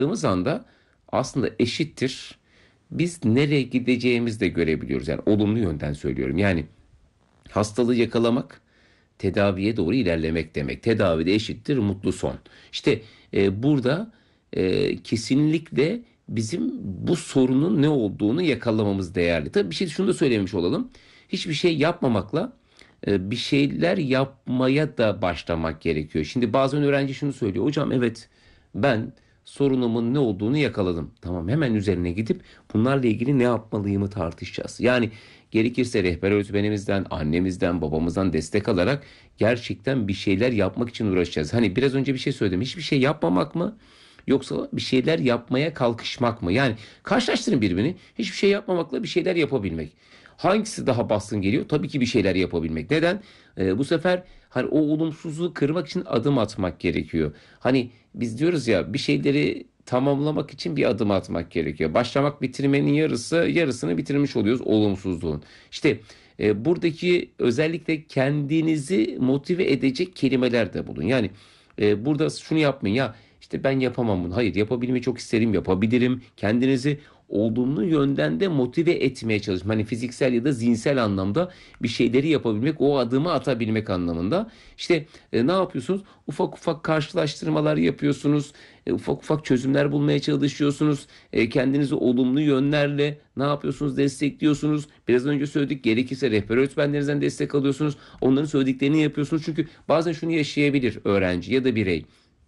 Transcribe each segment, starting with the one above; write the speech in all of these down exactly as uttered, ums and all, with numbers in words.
Baktığımız anda aslında eşittir. Biz nereye gideceğimizi de görebiliyoruz. Yani olumlu yönden söylüyorum. Yani hastalığı yakalamak tedaviye doğru ilerlemek demek. Tedavi de eşittir mutlu son. İşte e, burada e, kesinlikle bizim bu sorunun ne olduğunu yakalamamız değerli. Tabii bir şey şunu da söylemiş olalım. Hiçbir şey yapmamakla e, bir şeyler yapmaya da başlamak gerekiyor. Şimdi bazen öğrenci şunu söylüyor. Hocam evet ben sorunumun ne olduğunu yakaladım. Tamam, hemen üzerine gidip bunlarla ilgili ne yapmalıyımı tartışacağız. Yani gerekirse rehber öğretmenimizden, annemizden, babamızdan destek alarak gerçekten bir şeyler yapmak için uğraşacağız. Hani biraz önce bir şey söyledim. Hiçbir şey yapmamak mı? Yoksa bir şeyler yapmaya kalkışmak mı? Yani karşılaştırın birbirini. Hiçbir şey yapmamakla bir şeyler yapabilmek. Hangisi daha baskın geliyor? Tabii ki bir şeyler yapabilmek. Neden? Ee, bu sefer hani o olumsuzluğu kırmak için adım atmak gerekiyor. Hani biz diyoruz ya, bir şeyleri tamamlamak için bir adım atmak gerekiyor. Başlamak bitirmenin yarısı, yarısını bitirmiş oluyoruz olumsuzluğun. İşte e, buradaki özellikle kendinizi motive edecek kelimeler de bulun. Yani e, burada şunu yapmayın ya, işte ben yapamam bunu. Hayır, yapabilmeyi çok isterim, yapabilirim. Kendinizi olumlu yönden de motive etmeye çalışın. Hani fiziksel ya da zihinsel anlamda bir şeyleri yapabilmek, o adımı atabilmek anlamında. İşte e, ne yapıyorsunuz? Ufak ufak karşılaştırmalar yapıyorsunuz. E, ufak ufak çözümler bulmaya çalışıyorsunuz. E, kendinizi olumlu yönlerle ne yapıyorsunuz? Destekliyorsunuz. Biraz önce söyledik, gerekirse rehber öğretmenlerinizden destek alıyorsunuz. Onların söylediklerini yapıyorsunuz. Çünkü bazen şunu yaşayabilir öğrenci ya da birey.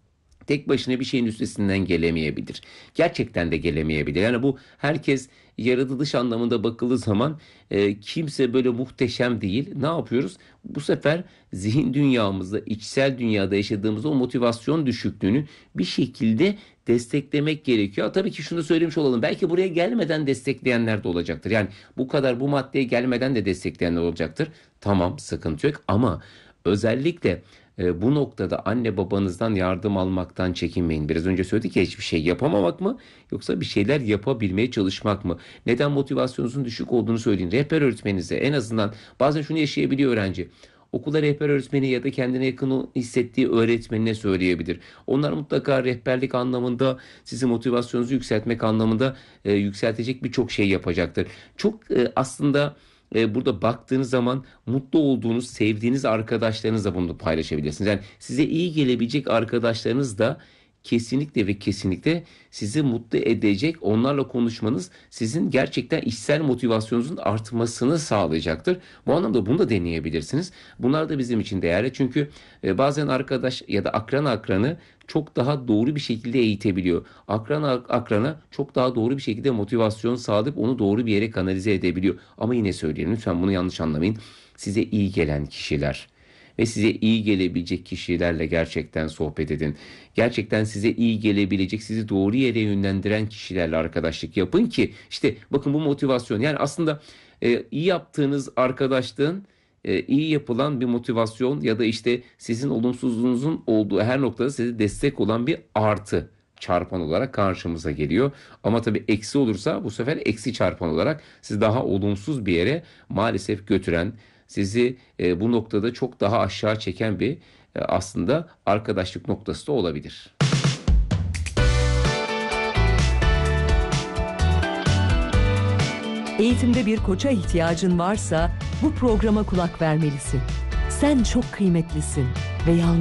Tek başına bir şeyin üstesinden gelemeyebilir. Gerçekten de gelemeyebilir. Yani bu herkes yaratılış anlamında bakıldığı zaman e, kimse böyle muhteşem değil. Ne yapıyoruz? Bu sefer zihin dünyamızda, içsel dünyada yaşadığımız o motivasyon düşüklüğünü bir şekilde desteklemek gerekiyor. Tabii ki şunu söylemiş olalım. Belki buraya gelmeden destekleyenler de olacaktır. Yani bu kadar bu maddeye gelmeden de destekleyenler olacaktır. Tamam, sıkıntı yok ama özellikle e, bu noktada anne babanızdan yardım almaktan çekinmeyin. Biraz önce söyledik ya, hiçbir şey yapamamak mı yoksa bir şeyler yapabilmeye çalışmak mı? Neden motivasyonunuzun düşük olduğunu söyleyin. Rehber öğretmeninize en azından, bazen şunu yaşayabiliyor öğrenci. Okula rehber öğretmeni ya da kendine yakın hissettiği öğretmenine söyleyebilir. Onlar mutlaka rehberlik anlamında, sizi motivasyonunuzu yükseltmek anlamında e, yükseltecek birçok şey yapacaktır. Çok e, aslında e, burada baktığınız zaman mutlu olduğunuz, sevdiğiniz arkadaşlarınızla bunu paylaşabilirsiniz. Yani size iyi gelebilecek arkadaşlarınız da kesinlikle ve kesinlikle sizi mutlu edecek. Onlarla konuşmanız sizin gerçekten içsel motivasyonunuzun artmasını sağlayacaktır. Bu anlamda bunu da deneyebilirsiniz. Bunlar da bizim için değerli. Çünkü e, bazen arkadaş ya da akran akranı çok daha doğru bir şekilde eğitebiliyor. Akran akrana çok daha doğru bir şekilde motivasyon sağlayıp onu doğru bir yere kanalize edebiliyor. Ama yine söyleyelim, lütfen bunu yanlış anlamayın. Size iyi gelen kişiler ve size iyi gelebilecek kişilerle gerçekten sohbet edin. Gerçekten size iyi gelebilecek, sizi doğru yere yönlendiren kişilerle arkadaşlık yapın ki işte bakın bu motivasyon. Yani aslında e, iyi yaptığınız arkadaşlığın e, iyi yapılan bir motivasyon ya da işte sizin olumsuzluğunuzun olduğu her noktada size destek olan bir artı çarpan olarak karşımıza geliyor. Ama tabii eksi olursa bu sefer eksi çarpan olarak sizi daha olumsuz bir yere maalesef götüren, sizi e, bu noktada çok daha aşağı çeken bir e, aslında arkadaşlık noktası da olabilir. Eğitimde bir koça ihtiyacın varsa bu programa kulak vermelisin. Sen çok kıymetlisin ve yalnız